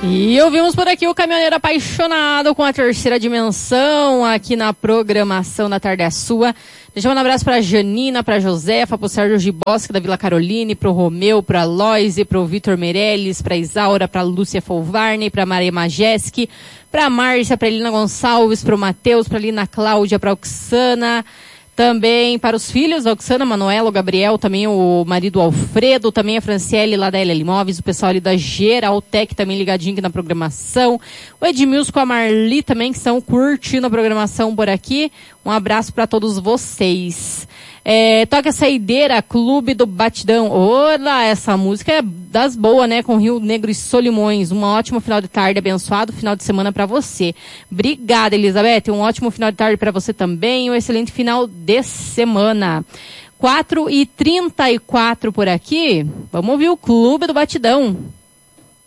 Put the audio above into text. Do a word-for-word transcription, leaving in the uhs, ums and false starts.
E ouvimos por aqui o Caminhoneiro Apaixonado com a Terceira Dimensão aqui na programação da Tarde é Sua. Deixa eu mandar um abraço pra Janina, pra Josefa, pro Sérgio Giboski da Vila Caroline, pro Romeu, pra Loise, pro Vitor Meirelles, pra Isaura, pra Lúcia Folvarne, pra Maria Majeski, pra Márcia, pra Elina Gonçalves, pro Matheus, pra Lina Cláudia, pra Oxana, também para os filhos da Oxana, Manuela, o Gabriel, também o marido Alfredo, também a Franciele lá da L L Imóveis, o pessoal ali da Geraltec também ligadinho aqui na programação, o Edmilson com a Marli também que estão curtindo a programação por aqui. Um abraço para todos vocês. É, toca a saideira, Clube do Batidão. Olá, essa música é das boas, né? Com Rio Negro e Solimões. Um ótimo final de tarde, abençoado final de semana para você. Obrigada, Elizabeth. Um ótimo final de tarde para você também. Um excelente final de semana. quatro e trinta e quatro por aqui. Vamos ouvir o Clube do Batidão.